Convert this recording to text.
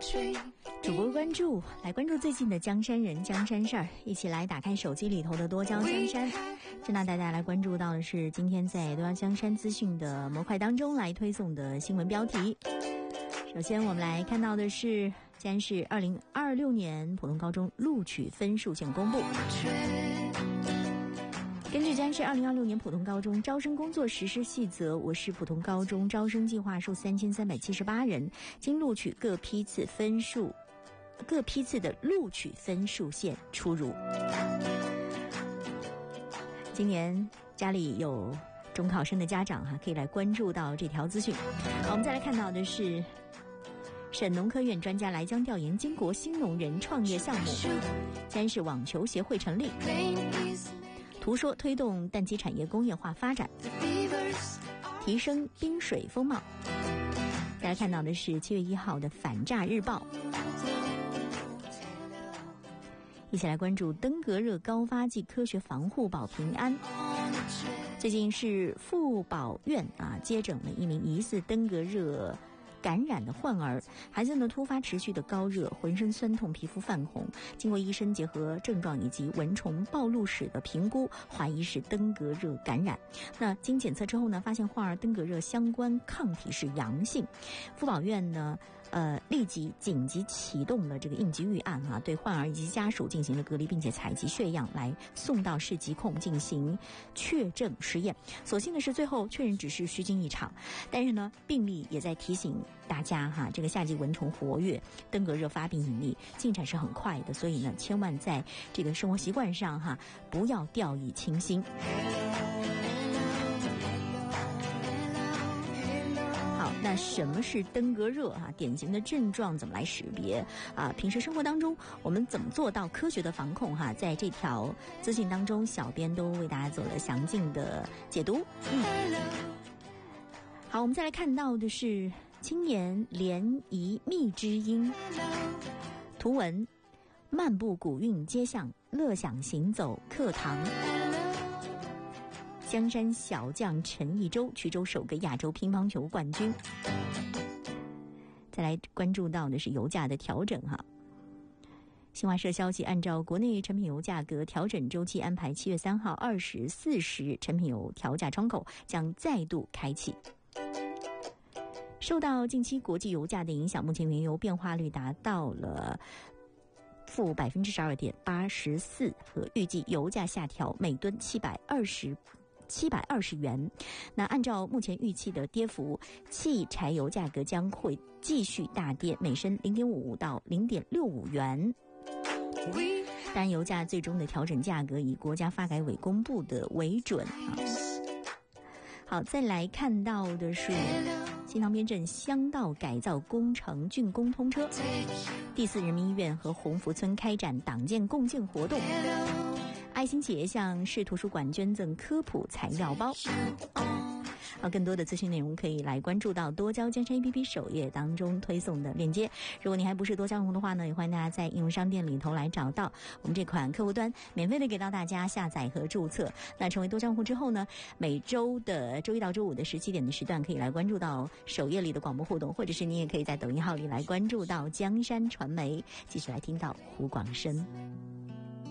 主播关注，来关注最近的江山人、江山事儿，一起来打开手机里头的多焦江山。现在大家来关注到的是今天在多焦江山资讯的模块当中来推送的新闻标题。首先我们来看到的是，今天是2026年普通高中录取分数线公布。根据今天是2026年普通高中招生工作实施细则，我市普通高中招生计划数3378人，经录取各批次的录取分数线出炉。今年家里有中考生的家长可以来关注到这条资讯。我们再来看到的是，省农科院专家来江调研金国新农人创业项目。今天是网球协会成立，图说推动氮基产业工业化发展，提升滨水风貌。大家看到的是7月1号的反诈日报。一起来关注登革热高发季科学防护保平安。最近是妇保院接诊了一名疑似登革热感染的患儿，孩子呢突发持续的高热，浑身酸痛，皮肤泛红。经过医生结合症状以及蚊虫暴露史的评估，怀疑是登革热感染。那经检测之后呢，发现患儿登革热相关抗体是阳性。妇保院呢立即紧急启动了这个应急预案对患儿以及家属进行了隔离，并且采集血样来送到市疾控进行确诊实验。所幸的是最后确认只是虚惊一场，但是呢病例也在提醒大家这个夏季蚊虫活跃，登革热发病引力进展是很快的，所以呢千万在这个生活习惯上不要掉以轻心。那什么是登革热典型的症状怎么来识别平时生活当中我们怎么做到科学的防控在这条资讯当中，小编都为大家做了详尽的解读。好，我们再来看到的是青年联谊觅知音，图文漫步古韵街巷，乐享行走课堂。江山小将陈一舟，衢州首个亚洲乒乓球冠军。再来关注到的是油价的调整新华社消息，按照国内成品油价格调整周期安排，7月3号24时成品油调价窗口将再度开启。受到近期国际油价的影响，目前原油变化率达到了负12.84%，和预计油价下调每吨720元。那按照目前预期的跌幅，汽柴油价格将会继续大跌，每升0.55到0.65元。当然油价最终的调整价格以国家发改委公布的为准。好，再来看到的是新塘边镇乡道改造工程竣工通车，第4人民医院和鸿福村开展党建共建活动，爱心企业向市图书馆捐赠科普材料包。更多的资讯内容可以来关注到多焦江山 APP 首页当中推送的链接。如果你还不是多焦用户的话呢，也欢迎大家在应用商店里头来找到我们这款客户端，免费的给到大家下载和注册。那成为多焦用户之后呢，每周的周一到周五的17点的时段可以来关注到首页里的广播互动，或者是你也可以在抖音号里来关注到江山传媒，继续来听到胡广生。